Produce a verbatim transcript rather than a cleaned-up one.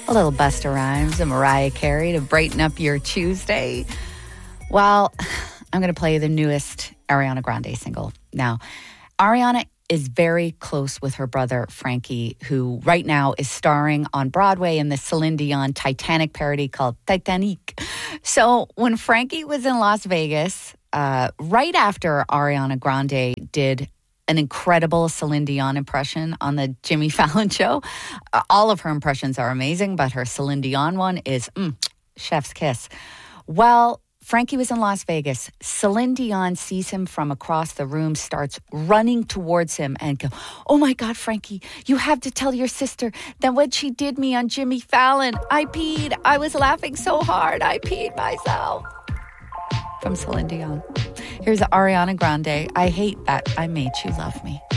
A little Busta Rhymes and Mariah Carey to brighten up your Tuesday. Well, I'm going to play the newest Ariana Grande single. Now, Ariana is very close with her brother, Frankie, who right now is starring on Broadway in the Celine Dion Titanic parody called Titanic. So when Frankie was in Las Vegas, uh, right after Ariana Grande did an incredible Celine Dion impression on the Jimmy Fallon show. Uh, all of her impressions are amazing, but her Celine Dion one is mm, chef's kiss. Well, Frankie was in Las Vegas. Celine Dion sees him from across the room, starts running towards him and go, "Oh my God, Frankie, you have to tell your sister that when she did me on Jimmy Fallon, I peed. I was laughing so hard, I peed myself." From Celine Dion. Here's Ariana Grande. I hate that I made you love me.